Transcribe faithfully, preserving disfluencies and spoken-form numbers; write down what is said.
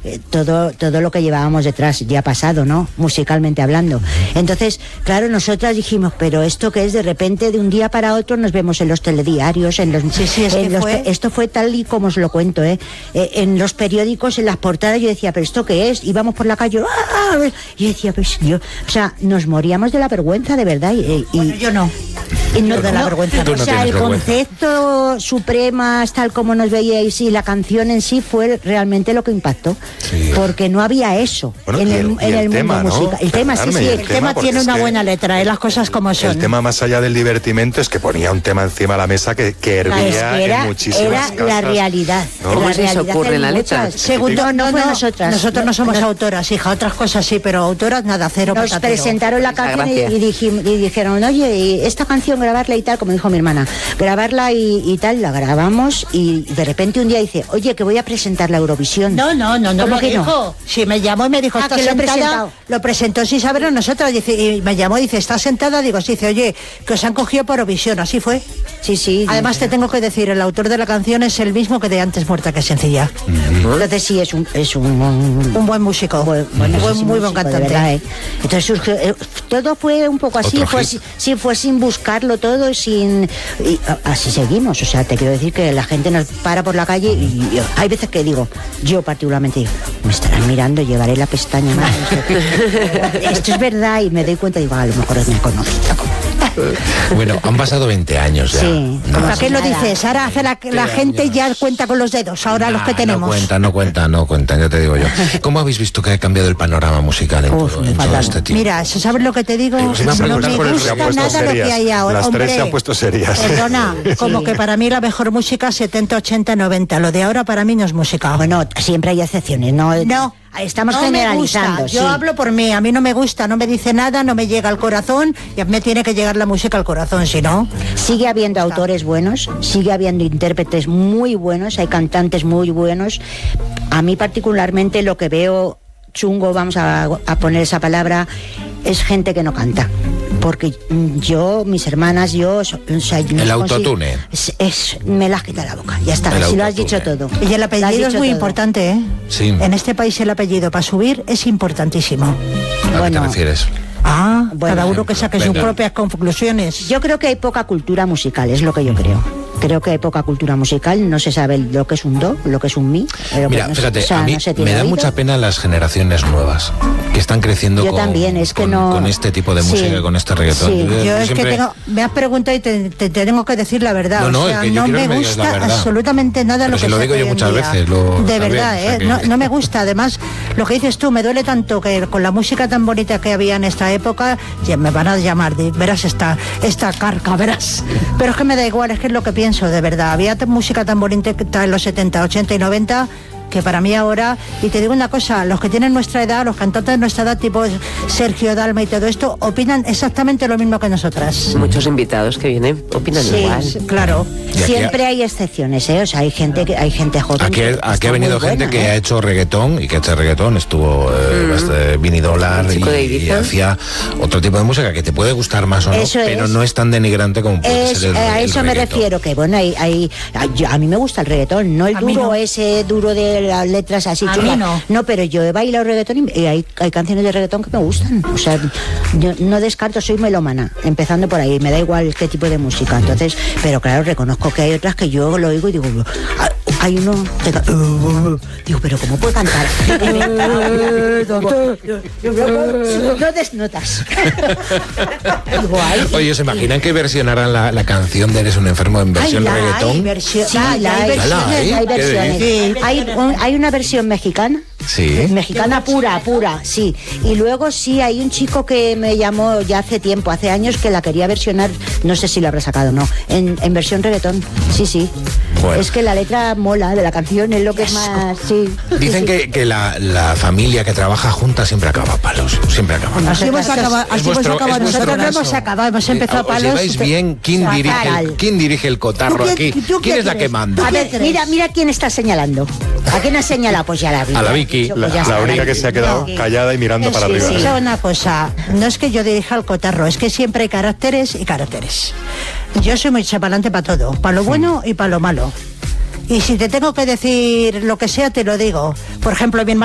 eh, todo, todo lo que llevábamos detrás, ya pasado, ¿no? Musicalmente hablando. Entonces, claro, nosotras dijimos, pero esto que es de repente, de un día para otro, nos vemos en los telediarios, en los... Sí, sí, es en que los fue... Esto fue tal y como os lo cuento, ¿eh? Eh, En los periódicos, en las portadas, yo decía, ¿pero esto qué es? Íbamos por la calle, ¡ah! Y yo decía, pues yo... O sea, nos moríamos de la vergüenza, de verdad. Y, y, bueno, yo no. Y no, de la no, vergüenza. O sea, el vergüenza. concepto Supremas, tal como nos veíais, y la canción en sí fue realmente lo que impactó. Sí. Porque no había eso Bueno, en y el, el- y en el el tema, mundo ¿no? musical. El tema, sí, Perdonadme, sí. y El el tema tema, porque tiene es una que buena letra, ¿eh? Las cosas como son. El tema más allá del divertimento es que ponía un tema encima de la mesa que, que No, hervía es que era, en muchísimas era casas. la realidad. ¿No? La ¿Cómo se os realidad ocurre en la letra? muchas- Segundo, no, no fue nosotras. Nosotros no somos no- autoras, hija. Otras cosas sí, pero autoras nada, cero Nos patatero. presentaron la Esa canción y, gracia. y dijim- y dijeron, oye, y esta canción grabarla y tal, como dijo mi hermana, grabarla y, y tal, la grabamos y de repente un día dice, oye, que voy a presentar la Eurovisión. No, no, no, no ¿Cómo lo que no? dijo. Sí, me llamó y me dijo, Ah, ¿estás que lo he sentada? presentado. Lo presentó sin saberlo nosotros. Dice, y me llamó y dice, ¿estás sentada? Digo, sí. Dice, oye, que os han cogido por Eurovisión. Así fue. Sí, sí. Además, te tengo que decir, el autor de la canción es el mismo que de Antes muerta que sencilla. Entonces sí, es un... Es un, un Un buen músico. buen- un buen, buenísimo muy buen músico, de cantante. verdad, ¿eh? Entonces surgió, eh, todo fue un poco así, Otro fue, hit. así- sí, fue sin buscarlo todo, sin y a- así seguimos. O sea, te quiero decir que la gente nos para por la calle y, y hay veces que digo, yo particularmente digo, me estarán mirando, llevaré la pestaña más. Esto es verdad y me doy cuenta y digo, a lo mejor me conocen. Bueno, han pasado veinte años ya. Sí. No, ¿Para qué lo nada. dices? Ahora hace la, la gente ya cuenta con los dedos, ahora los que Nah, tenemos. No cuentan, no cuentan, no cuentan, ya te digo yo. ¿Cómo habéis visto que ha cambiado el panorama musical en, Uf, todo, en todo fatal. este tiempo? Mira, ¿sabes lo que te digo? Eh, se me ha no preguntado me por el- se han gusta puesto nada lo que serias. hay ahora. Las tres Hombre, se han puesto serias. Perdona, como Sí. que para mí la mejor música setenta, ochenta, noventa. Lo de ahora para mí no es música. Bueno, siempre hay excepciones, ¿no? No. Estamos no me generalizando. gusta. Yo sí. hablo por mí, a mí no me gusta, no me dice nada, no me llega al corazón y a mí me tiene que llegar la música al corazón, si no. Sigue habiendo autores buenos, sigue habiendo intérpretes muy buenos, hay cantantes muy buenos. A mí particularmente lo que veo chungo, vamos a, a poner esa palabra, es gente que no canta. Porque mm, yo, mis hermanas, yo... so- o sea, yo El no autotune. consigo- Es, es- me las quita la boca, ya está, El si lo has autotune. dicho todo. Y el Lo has apellido es dicho muy todo. importante, ¿eh? Sí. En este país el apellido para subir es importantísimo. ¿A qué te Bueno. refieres? Ah, Bueno, cada uno que saque sus venga. propias conclusiones. Yo creo que hay poca cultura musical, es lo que yo creo. Creo que hay poca cultura musical, no se sabe lo que es un do, lo que es un mi. lo que Mira, no se- fíjate, o sea, a mí no se tiene me da oído. mucha pena las generaciones nuevas que están creciendo Yo con, también, es que con, no- con este tipo de Sí. música, con este reggaetón. Sí. Yo es siempre- que tengo, me has preguntado y te, te- te tengo que decir la verdad. No, no, o es sea, que yo no quiero que me me digas la gusta verdad. absolutamente nada Pero lo si que lo se digo hace yo hoy en muchas día. veces, lo- De también, verdad, o sea ¿eh? que- No, no me gusta. Además, lo que dices tú, me duele tanto que con la música tan bonita que había en esta época, ya me van a llamar, de, verás esta, esta carca, verás. Pero es que me da igual, es que es lo que pienso, de verdad. Había t- música tan bonita que está en los setenta, ochenta y noventa que para mí ahora, y te digo una cosa, los que tienen nuestra edad, los cantantes de nuestra edad, tipo Sergio Dalma y todo esto, opinan exactamente lo mismo que nosotras. Muchos invitados que vienen opinan Sí, igual. Sí, claro. Y aquí- Siempre hay excepciones, ¿eh? O sea, hay gente que hay gente joven. Aquí, que aquí está ha venido muy gente buena, que ¿eh? ha hecho reggaetón y que este reggaetón estuvo eh, bastante- Vini Dólar El y, chico de y Ibiza. hacía otro tipo de música que te puede gustar más o no, Eso pero es. no es tan denigrante como puede Es- ser el, eh, a el eso me reggaetón. refiero, que bueno, hay, hay, hay- yo- a mí me gusta el reggaetón, no el A mí duro no. ese duro de las letras así A chulas. mí no. pero yo he bailado reggaetón y hay, hay canciones de reggaetón que me gustan. O sea, yo no descarto, soy melómana, empezando por ahí, me da igual qué tipo de música. Entonces, pero claro, reconozco que hay otras que yo lo oigo y digo, ah, hay uno que ca- digo, pero ¿cómo puede cantar? No desnotas. Digo, ay, Oye, ¿se imaginan que versionaran la, la canción de Eres un enfermo en versión Ay, la hay reggaetón? versión- sí, la- la hay hay, versiones. hay ¿Qué versiones. dices? Hay, un- hay una versión mexicana. Sí. Mexicana pura, pura, sí. Y luego sí, hay un chico que me llamó ya hace tiempo, hace años, que la quería versionar, no sé si lo habrá sacado o no, en, en versión reggaetón. Sí, sí. Bueno. Es que la letra mola de la canción, es lo que es más, sí. Dicen Sí, sí. que, que la, la familia que trabaja junta siempre acaba a palos, siempre acaba a palos. Así hemos acabado, Es así hemos vuestro- acabado. es vuestro Nosotros no caso. hemos acabado, hemos empezado a ¿Os palos. lleváis bien? ¿Quién Fatal. dirige, el, ¿Quién dirige el cotarro ¿Tú qué- aquí? tú qué ¿Quién es la crees? que manda? A ver, mira, mira quién está señalando. ¿A quién ha señalado? Pues ya la vi. A la Vicky. Pues La, ya la está, única la que se ha Vicky. quedado No. callada y mirando Eh, para sí, arriba. sí, ¿sabe una cosa? No es que yo dirija el cotarro, es que siempre hay caracteres y caracteres. Yo soy muy chapalante para todo, para lo bueno y para lo malo. Y si te tengo que decir lo que sea, te lo digo. Por ejemplo, mi hermano